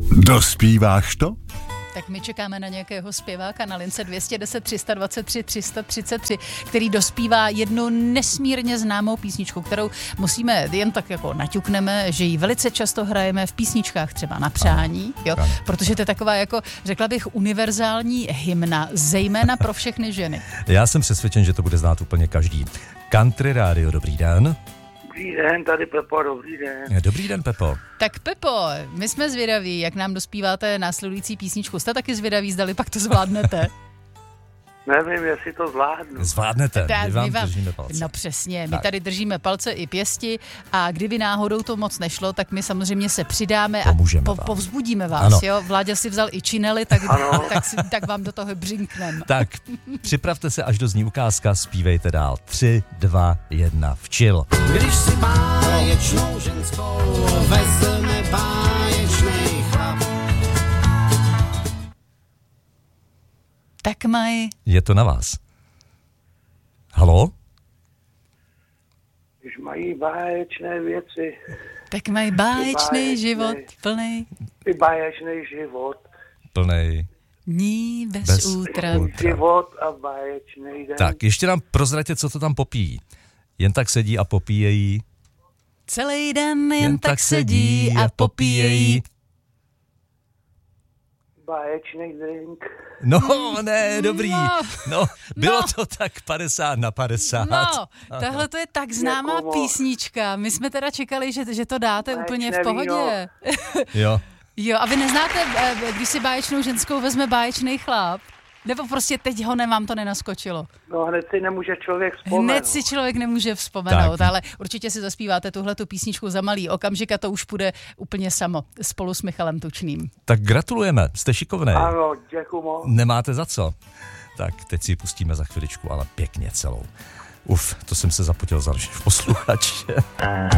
Dospíváš to? Tak my čekáme na nějakého zpěváka na lince 210 323 333, který dospívá jednu nesmírně známou písničku, kterou musíme jen tak jako naťukneme, že ji velice často hrajeme v písničkách třeba na přání, jo? Protože to je taková jako, řekla bych, univerzální hymna, zejména pro všechny ženy. Já jsem přesvědčen, že to bude znát úplně každý. Country Radio, dobrý den. Dobrý den, tady Pepo, dobrý den. Dobrý den, Pepo. Tak Pepo, my jsme zvědaví, jak nám dospíváte následující písničku. Jste taky zvědaví, zdali pak to zvládnete? Nevím, jestli to zvládnu. Zvládnete, my vám držíme palce. No přesně, my tak. tady držíme palce i pěsti a kdyby náhodou to moc nešlo, tak my samozřejmě se přidáme pomůžeme a povzbudíme vás. Ano. Jo? Vláďa si vzal i činely, tak vám do toho břinknem. Tak, připravte se, až dozní ukázka, zpívejte dál. 3, 2, 1, včil. Když si báječnou ženskou vezme báječnej chlap. Tak Maj. Je to na vás. Halo? Když mají báječné věci. Tak mají báječný život plnej. I báječný život. Plnej. Dní bez útrav. Život a báječný den. Tak, ještě nám prozraďte, co to tam popíjí. Jen tak sedí a popíjejí. Celý den jen tak sedí a popíjejí. Báječný drink. No, ne, dobrý. No, bylo to tak 50/50. No, tohle to je tak známá písnička. My jsme teda čekali, že to dáte úplně v pohodě. Jo. Jo, a vy neznáte, když si báječnou ženskou vezme báječný chlap? Nebo prostě teď ho vám to nenaskočilo? No hned si nemůže člověk vzpomenout. Hned si člověk nemůže vzpomenout, tak. Ale určitě si zaspíváte tuhletu písničku za malý okamžik a to už půjde úplně samo, spolu s Michalem Tučným. Tak gratulujeme, jste šikovnej. Ano, děkuju moc. Nemáte za co. Tak, teď si ji pustíme za chviličku, ale pěkně celou. To jsem se zapotil za posluchače.